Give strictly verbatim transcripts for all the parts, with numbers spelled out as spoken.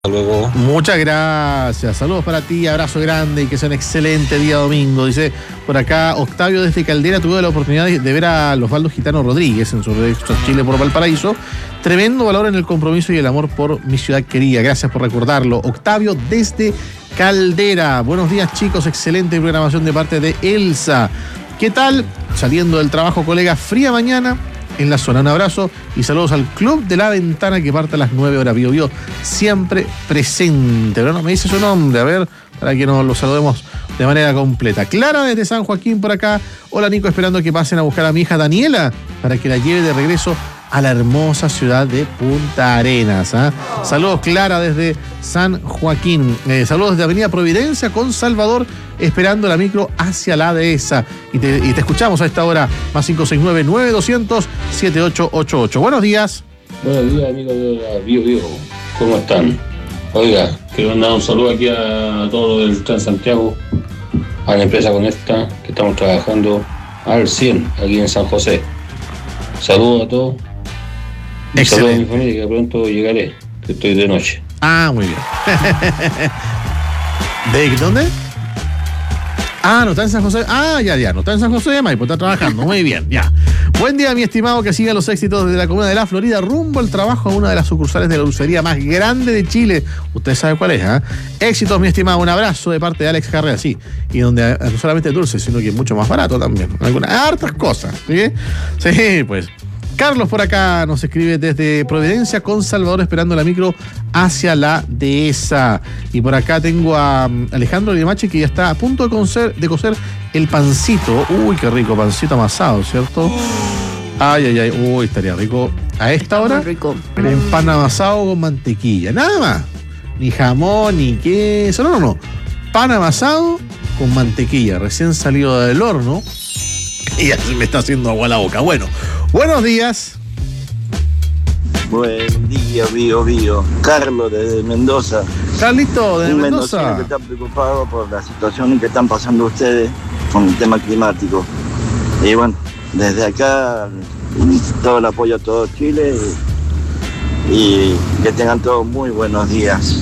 Hasta luego. Muchas gracias. Saludos para ti, abrazo grande y que sea un excelente día domingo. Dice por acá Octavio desde Caldera, tuve la oportunidad de ver a Osvaldo Gitano Rodríguez en su regreso a Chile por Valparaíso. Tremendo valor en el compromiso y el amor por mi ciudad querida. Gracias por recordarlo. Octavio desde Caldera. Buenos días, chicos. Excelente programación de parte de Elsa. ¿Qué tal? Saliendo del trabajo, colega, fría mañana en la zona. Un abrazo y saludos al Club de la Ventana que parte a las nueve horas. Bio Bio siempre presente. Pero no me dice su nombre, a ver, para que nos lo saludemos de manera completa. Clara desde San Joaquín por acá. Hola, Nico, esperando que pasen a buscar a mi hija Daniela para que la lleve de regreso a la hermosa ciudad de Punta Arenas. ¿eh? Saludos, Clara, desde San Joaquín. Eh, saludos desde Avenida Providencia con Salvador, esperando la micro hacia la dehesa. Y te, y te escuchamos a esta hora, más cinco seis nueve, nueve dos cero cero, siete ocho ocho ocho. Buenos días. Buenos días, amigos de la Bio Bio. ¿Cómo están? Oiga, quiero mandar un saludo aquí a todos los del Transantiago, a la empresa Conecta, que estamos trabajando al cien aquí en San José. Saludos a todos. Saludos a mi familia, que pronto llegaré, que estoy de noche. Ah, muy bien. ¿De dónde? Ah, no está en San José. Ah, ya, ya, no está en San José de Maipo, está trabajando. Muy bien, ya. Buen día, mi estimado, que sigan los éxitos desde la comuna de La Florida, rumbo al trabajo a una de las sucursales de la dulcería más grande de Chile. Usted sabe cuál es, ¿eh? Éxitos, mi estimado. Un abrazo de parte de Alex Carrera, sí. Y donde no solamente dulce, sino que es mucho más barato también. Algunas hartas cosas, ¿sí? Sí, pues. Carlos por acá nos escribe desde Providencia con Salvador, esperando la micro hacia la dehesa. Y por acá tengo a Alejandro Limache, que ya está a punto de cocer, de cocer el pancito. Uy, qué rico, pancito amasado, ¿cierto? Ay, ay, ay, uy, estaría rico. A esta hora, rico. El pan amasado con mantequilla, nada más. Ni jamón, ni queso, no, no, no. Pan amasado con mantequilla, recién salido del horno. Y ya se me está haciendo agua la boca. Bueno, buenos días. Buen día, Bio Bio. Carlos desde Mendoza. Carlito, desde Un Mendoza. mendocino que está preocupado por la situación que están pasando ustedes con el tema climático. Y bueno, desde acá, todo el apoyo a todo Chile y, y que tengan todos muy buenos días.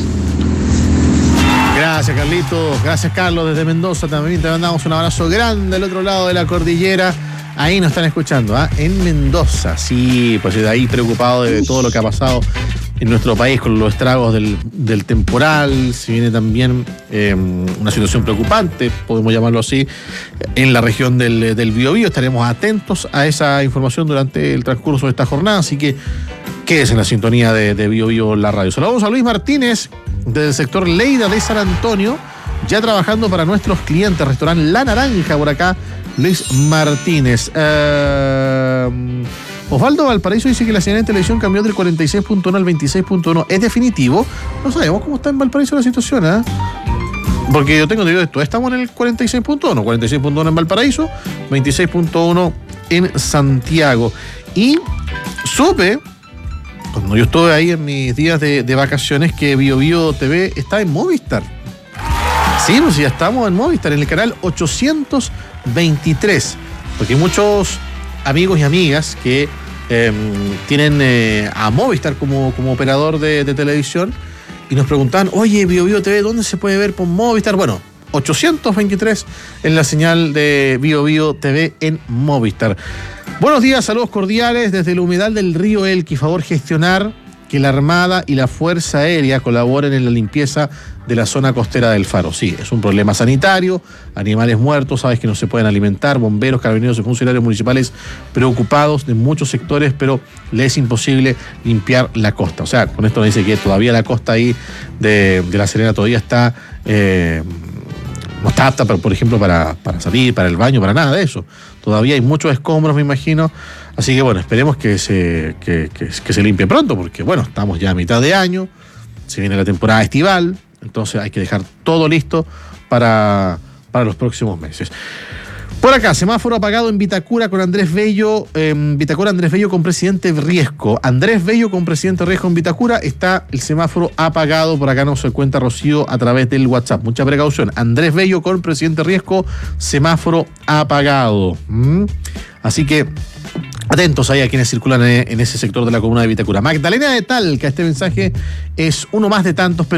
Gracias, Carlitos. Gracias, Carlos, desde Mendoza. También te mandamos un abrazo grande al otro lado de la cordillera. Ahí nos están escuchando, ¿ah? ¿eh? En Mendoza. Sí, pues de ahí preocupado de todo lo que ha pasado en nuestro país con los estragos del, del temporal. Si viene también eh, una situación preocupante, podemos llamarlo así, en la región del, del Biobío. Estaremos atentos a esa información durante el transcurso de esta jornada. Así que quédese en la sintonía de, de Biobío la radio. Saludamos a Luis Martínez, del sector Leida de San Antonio, ya trabajando para nuestros clientes, restaurante La Naranja por acá, Luis Martínez. Uh, Osvaldo Valparaíso dice que la señal de televisión cambió del cuarenta y seis punto uno al veintiséis punto uno. ¿Es definitivo? No sabemos cómo está en Valparaíso la situación, ¿eh? Porque yo tengo entendido esto, estamos en el cuarenta y seis punto uno, cuarenta y seis punto uno en Valparaíso, veintiséis punto uno en Santiago. Y supe, cuando yo estuve ahí en mis días de, de vacaciones, que Bio Bio T V está en Movistar. Sí, pues ya estamos en Movistar, en el canal ochocientos veintitrés. Porque hay muchos amigos y amigas que eh, tienen eh, a Movistar como, como operador de, de televisión y nos preguntaban, oye, Bio Bio T V, ¿dónde se puede ver por Movistar? Bueno, ochocientos veintitrés en la señal de Bio Bio T V en Movistar. Buenos días, saludos cordiales desde el humedal del río Elqui. Favor gestionar que la Armada y la Fuerza Aérea colaboren en la limpieza de la zona costera del Faro. Sí, es un problema sanitario, animales muertos, sabes que no se pueden alimentar, bomberos, carabineros y funcionarios municipales preocupados de muchos sectores, pero les es imposible limpiar la costa. O sea, con esto nos dice que todavía la costa ahí de, de La Serena todavía está... Eh, no está apta, por ejemplo, para, para salir, para el baño, para nada de eso. Todavía hay muchos escombros, me imagino. Así que, bueno, esperemos que se, que, que, que se limpie pronto, porque, bueno, estamos ya a mitad de año, se viene la temporada estival, entonces hay que dejar todo listo para, para los próximos meses. Por acá, semáforo apagado en Vitacura con Andrés Bello, eh, Vitacura Andrés Bello con presidente Riesco. Andrés Bello con presidente Riesco en Vitacura, está el semáforo apagado. Por acá nos cuenta Rocío a través del WhatsApp. Mucha precaución. Andrés Bello con presidente Riesco, semáforo apagado. ¿Mm? Así que Atentos ahí a quienes circulan en ese sector de la comuna de Vitacura. Magdalena de Talca, este mensaje es uno más de tantos, pero